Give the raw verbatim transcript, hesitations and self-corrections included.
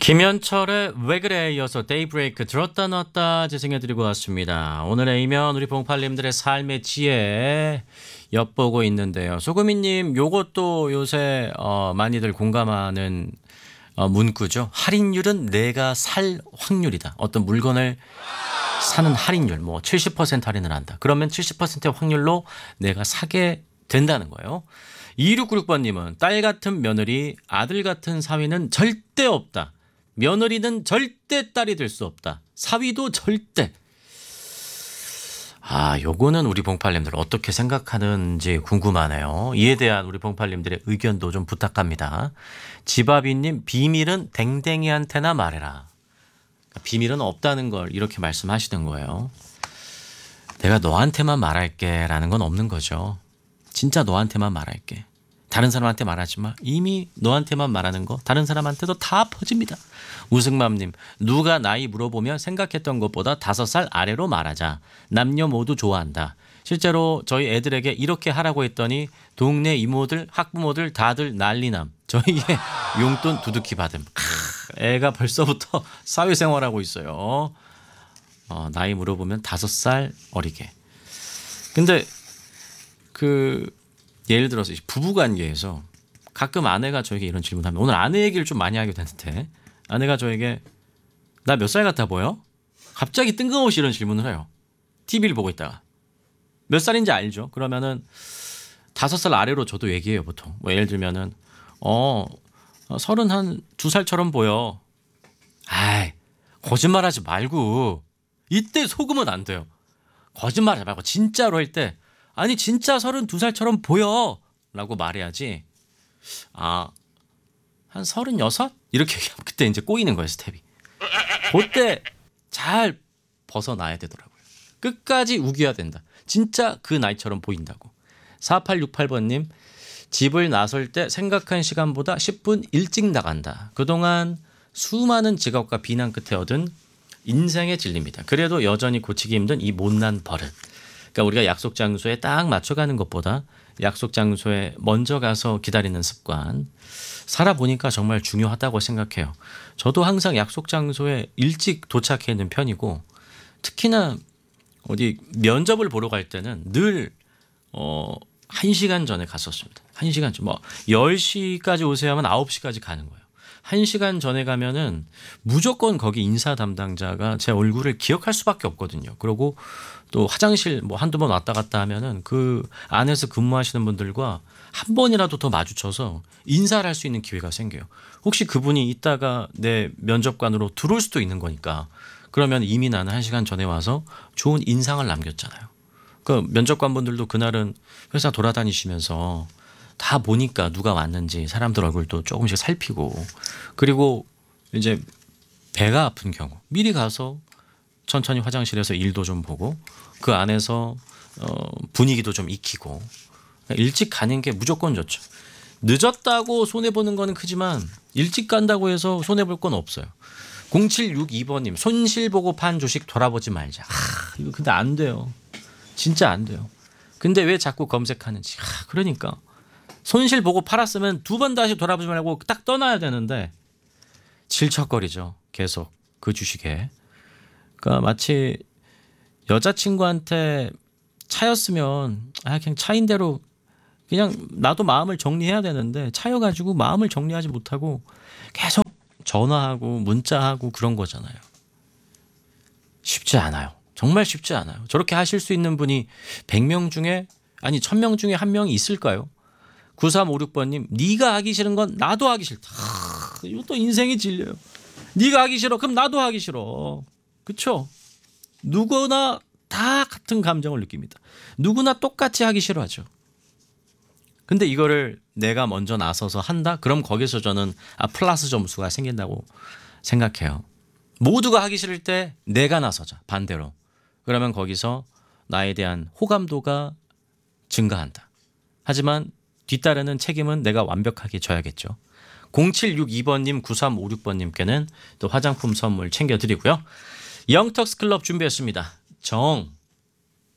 김현철의 왜 그래 이어서 데이브레이크 들었다 놨다 재생해드리고 왔습니다. 오늘의 이면 우리 봉팔님들의 삶의 지혜 엿보고 있는데요. 소금이님 요것도 요새 어, 많이들 공감하는 어, 문구죠. 할인율은 내가 살 확률이다. 어떤 물건을 사는 할인율 뭐 칠십 퍼센트 할인을 한다. 그러면 칠십 퍼센트의 확률로 내가 사게 된다는 거예요. 이육구육 번님은 딸 같은 며느리 아들 같은 사위는 절대 없다. 며느리는 절대 딸이 될 수 없다. 사위도 절대. 아, 요거는 우리 봉팔님들 어떻게 생각하는지 궁금하네요. 이에 대한 우리 봉팔님들의 의견도 좀 부탁합니다. 지바비님, 비밀은 댕댕이한테나 말해라. 비밀은 없다는 걸 이렇게 말씀하시는 거예요. 내가 너한테만 말할게 라는 건 없는 거죠. 진짜 너한테만 말할게. 다른 사람한테 말하지 마. 이미 너한테만 말하는 거 다른 사람한테도 다 퍼집니다. 우승맘님, 누가 나이 물어보면 생각했던 것보다 다섯 살 아래로 말하자. 남녀 모두 좋아한다. 실제로 저희 애들에게 이렇게 하라고 했더니 동네 이모들, 학부모들 다들 난리남. 저희의 용돈 두둑히 받음. 크, 애가 벌써부터 사회생활하고 있어요. 어, 나이 물어보면 다섯 살 어리게. 근데 그 예를 들어서 부부관계에서 가끔 아내가 저에게 이런 질문하면 오늘 아내 얘기를 좀 많이 하게 되는데 아내가 저에게 나 몇 살 같아 보여? 갑자기 뜬금없이 이런 질문을 해요. 티비를 보고 있다가 몇 살인지 알죠? 그러면은 다섯 살 아래로 저도 얘기해요 보통. 뭐 예를 들면은 어 서른 한 두 살처럼 보여. 아이 거짓말하지 말고 이때 속으면 안 돼요. 거짓말하지 말고 진짜로 할 때 아니 진짜 서른두 살처럼 보여 라고 말해야지. 아, 한 서른여섯? 이렇게 얘기하면 그때 이제 꼬이는 거예요 스텝이. 그때 잘 벗어나야 되더라고요. 끝까지 우겨야 된다. 진짜 그 나이처럼 보인다고. 사팔육팔 번님, 집을 나설 때 생각한 시간보다 십 분 일찍 나간다. 그동안 수많은 지각과 비난 끝에 얻은 인생의 진리입니다. 그래도 여전히 고치기 힘든 이 못난 버릇. 그러니까 우리가 약속 장소에 딱 맞춰가는 것보다 약속 장소에 먼저 가서 기다리는 습관 살아보니까 정말 중요하다고 생각해요. 저도 항상 약속 장소에 일찍 도착해 있는 편이고 특히나 어디 면접을 보러 갈 때는 늘 어, 한 시간 전에 갔었습니다. 한 시간 전, 뭐 열 시까지 오세요 하면 아홉 시까지 가는 거예요. 한 시간 전에 가면은 무조건 거기 인사 담당자가 제 얼굴을 기억할 수밖에 없거든요. 그리고 또 화장실 뭐 한두 번 왔다 갔다 하면은 그 안에서 근무하시는 분들과 한 번이라도 더 마주쳐서 인사를 할 수 있는 기회가 생겨요. 혹시 그분이 이따가 내 면접관으로 들어올 수도 있는 거니까 그러면 이미 나는 한 시간 전에 와서 좋은 인상을 남겼잖아요. 그 면접관분들도 그날은 회사 돌아다니시면서 다 보니까 누가 왔는지 사람들 얼굴도 조금씩 살피고 그리고 이제 배가 아픈 경우 미리 가서 천천히 화장실에서 일도 좀 보고 그 안에서 어 분위기도 좀 익히고 일찍 가는 게 무조건 좋죠. 늦었다고 손해보는 거는 크지만 일찍 간다고 해서 손해볼 건 없어요. 공칠육이 번님, 손실 보고 판 주식 돌아보지 말자. 하, 이거 근데 안 돼요. 진짜 안 돼요. 근데 왜 자꾸 검색하는지. 하, 그러니까 손실 보고 팔았으면 두 번 다시 돌아보지 말고 딱 떠나야 되는데 질척거리죠. 계속 그 주식에. 그러니까 마치 여자친구한테 차였으면 아 그냥 차인 대로 그냥 나도 마음을 정리해야 되는데 차여가지고 마음을 정리하지 못하고 계속 전화하고 문자하고 그런 거잖아요. 쉽지 않아요. 정말 쉽지 않아요. 저렇게 하실 수 있는 분이 백 명 중에 아니 천 명 중에 한 명이 있을까요? 구삼오육 번님, 네가 하기 싫은 건 나도 하기 싫다. 하, 이것도 인생이 진려요. 네가 하기 싫어. 그럼 나도 하기 싫어. 그렇죠? 누구나 다 같은 감정을 느낍니다. 누구나 똑같이 하기 싫어하죠. 근데 이거를 내가 먼저 나서서 한다? 그럼 거기서 저는 아, 플러스 점수가 생긴다고 생각해요. 모두가 하기 싫을 때 내가 나서자. 반대로. 그러면 거기서 나에 대한 호감도가 증가한다. 하지만 뒤따르는 책임은 내가 완벽하게 져야겠죠. 공칠육이 번님, 구삼오육 번님께는 또 화장품 선물 챙겨드리고요. 영턱스 클럽 준비했습니다. 정.